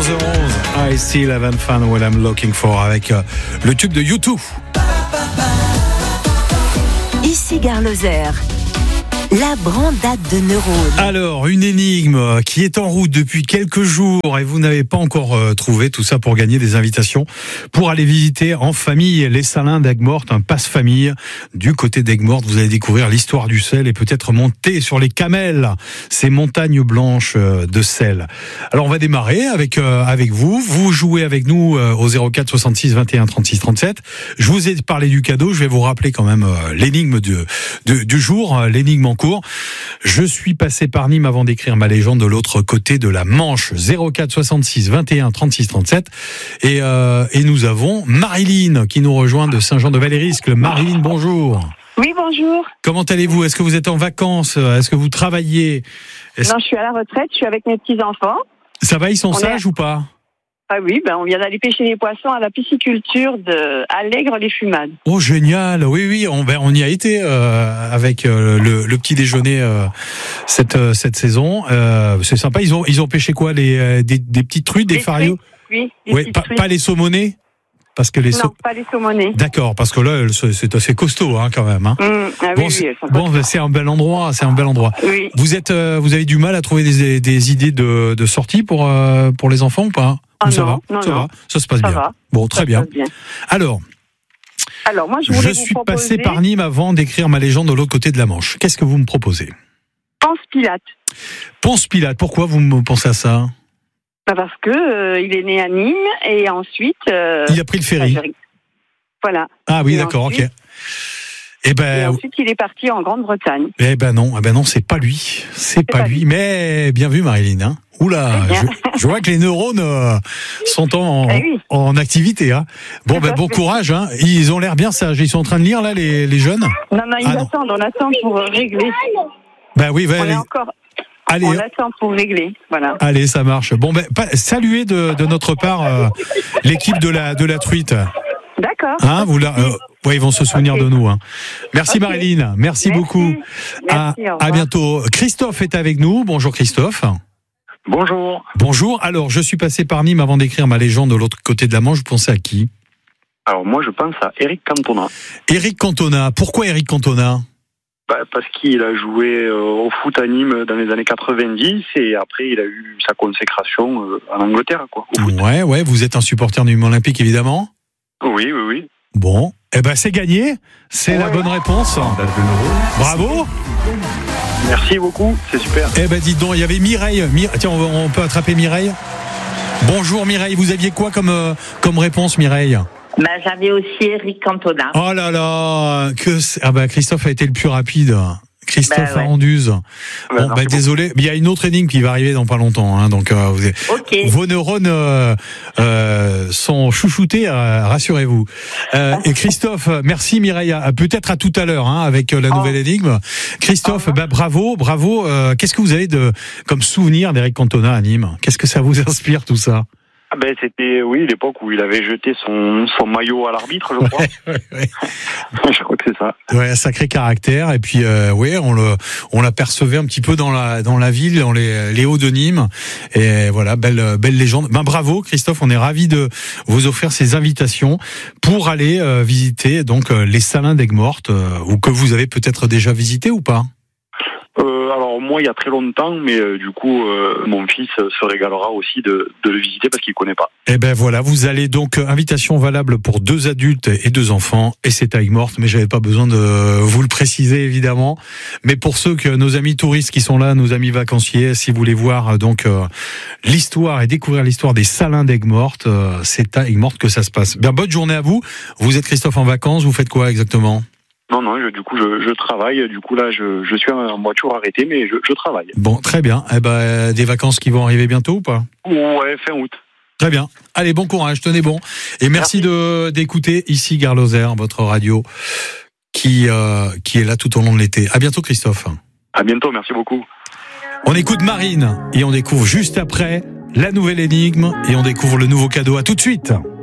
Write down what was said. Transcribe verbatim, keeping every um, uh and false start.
onze heures onze, I still haven't found what I'm looking for avec euh, le tube de U deux. Ici Gare Lozère, la brandade de neurones. Alors, une énigme qui est en route depuis quelques jours et vous n'avez pas encore euh, trouvé tout ça pour gagner des invitations pour aller visiter en famille les Salins d'Aigues-Mortes, un passe-famille du côté d'Aigues-Mortes. Vous allez découvrir l'histoire du sel et peut-être monter sur les camels, ces montagnes blanches de sel. Alors, on va démarrer avec euh, avec vous. Vous jouez avec nous euh, au zéro quatre soixante-six vingt et un trente-six trente-sept. Je vous ai parlé du cadeau. Je vais vous rappeler quand même euh, l'énigme de, de, du jour, euh, l'énigme en cours. Je suis passé par Nîmes avant d'écrire ma légende de l'autre côté de la Manche. zéro quatre soixante-six vingt et un trente-six trente-sept. Et, euh, et nous avons Marilyn qui nous rejoint de Saint-Jean-de-Valérisque. Marilyn, bonjour. Oui, bonjour. Comment allez-vous? Est-ce que vous êtes en vacances? Est-ce que vous travaillez? Est-ce... Non, je suis à la retraite, je suis avec mes petits-enfants. Ça va, ils sont On sages est... ou pas? Ah oui, ben on vient d'aller pêcher les poissons à la pisciculture de Allègre-les-Fumades. Oh, génial. Oui, oui, on, ben, on y a été euh, avec euh, le, le petit déjeuner euh, cette, euh, cette saison. Euh, c'est sympa. Ils ont, ils ont pêché quoi? Les, euh, des, des petites truites, des, des farios? Oui, des oui, pas, pas les saumonés? Parce que les non, so... pas les saumonés. D'accord, parce que là, c'est assez costaud, hein, quand même. Hein. Mmh, ah bon, oui, c'est, oui, bon, c'est un bel endroit, c'est un bel endroit. Oui. Vous êtes, euh, vous avez du mal à trouver des, des idées de, de sortie pour euh, pour les enfants ou pas? Ah ou ça non, va, non, ça non. va, ça se passe ça bien. Va. Bon, très ça bien. bien. Alors, alors moi, je, voulais je vous suis proposer... passé par Nîmes avant d'écrire ma légende de l'autre côté de la Manche. Qu'est-ce que vous me proposez? Ponce Pilate. Ponce Pilate. Pourquoi vous me pensez à ça? Bah parce que euh, il est né à Nîmes et ensuite. Euh, il a pris le ferry. Bah, voilà. Ah oui, et d'accord, ensuite, ok. Eh ben, et ensuite, il est parti en Grande-Bretagne. Eh ben non, eh ben non, c'est pas lui, c'est, c'est pas, pas lui. lui. Mais bien vu, Marilyn. Hein. Oula, je, je vois que les neurones euh, sont en, eh oui. en, en activité. Hein. Bon, ben bon courage. Hein. Ils ont l'air bien sages. Ils sont en train de lire là, les, les jeunes. Non, non, ils ah, attendent. Non. On attend pour régler. Ben oui, ben, on allez. est encore. Allez. On attend pour régler, voilà. Allez, ça marche. Bon, ben saluez de, de notre part euh, l'équipe de la de la truite. D'accord. Hein, vous là, euh, ouais, ils vont se souvenir okay. de nous. Hein. Merci okay. Marilyn, merci, merci beaucoup. Merci, à, à bientôt. Christophe est avec nous. Bonjour Christophe. Bonjour. Bonjour. Alors, je suis passé par Nîmes avant d'écrire ma légende de l'autre côté de la Manche. Vous pensez à qui? Alors moi, je pense à Éric Cantona. Éric Cantona. Pourquoi Éric Cantona? Bah, parce qu'il a joué euh, au foot à Nîmes dans les années quatre-vingt-dix et après il a eu sa consécration euh, en Angleterre, quoi. Ouais, ouais. Vous êtes un supporter du Nîmes Olympique, évidemment. Oui, oui, oui. Bon, eh ben c'est gagné, c'est ouais. la bonne réponse. Bravo. Merci beaucoup, c'est super. Eh ben dites donc, il y avait Mireille. Mire... Tiens, on, on peut attraper Mireille. Bonjour Mireille, vous aviez quoi comme euh, comme réponse, Mireille? Bah, j'avais aussi Éric Cantona. Oh là là, que c'est... ah bah Christophe a été le plus rapide. Christophe bah, ouais. Aranduse. Bon, bah, bah désolé, mais il y a une autre énigme qui va arriver dans pas longtemps, hein, donc euh, vous êtes... okay. vos neurones euh, euh, sont chouchoutés, euh, rassurez-vous. Euh, et Christophe, merci Mireille, peut-être à tout à l'heure, hein, avec la nouvelle oh. énigme. Christophe, oh. bah bravo, bravo. Euh, qu'est-ce que vous avez de comme souvenir d'Éric Cantona à Nîmes? Qu'est-ce que ça vous inspire tout ça? Ah ben c'était oui l'époque où il avait jeté son son maillot à l'arbitre, je crois. Ouais, ouais, ouais. Je crois que c'est ça. Ouais, un sacré caractère et puis euh, ouais, on le on l'apercevait un petit peu dans la dans la ville, dans les les hauts de Nîmes et voilà, belle belle légende. Ben bravo Christophe, on est ravis de vous offrir ces invitations pour aller euh, visiter donc euh, les Salins d'Aigues-Mortes euh, ou que vous avez peut-être déjà visité ou pas. Euh, alors moi il y a très longtemps, mais euh, du coup euh, mon fils se régalera aussi de, de le visiter parce qu'il connaît pas. Eh ben voilà, vous allez donc euh, invitation valable pour deux adultes et deux enfants et c'est à Aigues-Mortes, mais j'avais pas besoin de vous le préciser évidemment. Mais pour ceux que nos amis touristes qui sont là, nos amis vacanciers, si vous voulez voir donc euh, l'histoire et découvrir l'histoire des Salins d'Aigues-Mortes, euh, c'est à Aigues-Mortes que ça se passe. Bien bonne journée à vous. Vous êtes Christophe en vacances, vous faites quoi exactement? Non, non, je, du coup, je, je travaille. Du coup, là, je, je suis en voiture arrêtée, mais je, je travaille. Bon, très bien. Eh ben, des vacances qui vont arriver bientôt ou pas? Ouais, fin août. Très bien. Allez, bon courage, tenez bon. Et merci, merci. de d'écouter ici Gare Lozère, votre radio qui euh, qui est là tout au long de l'été. À bientôt, Christophe. À bientôt, merci beaucoup. On écoute Marine et on découvre juste après la nouvelle énigme et on découvre le nouveau cadeau. À tout de suite.